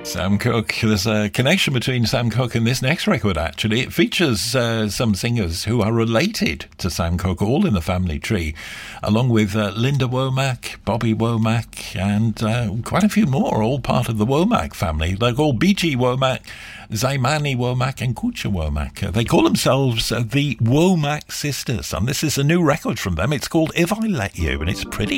Sam Cooke. There's a connection between Sam Cooke and this next record, actually. It features some singers who are related to Sam Cooke, all in the family tree, along with Linda Womack, Bobby Womack, and quite a few more, all part of the Womack family. They're called B.G. Womack, Zaimani Womack, and Kucha Womack. They call themselves the Womack Sisters, and this is a new record from them. It's called If I Let You, and it's pretty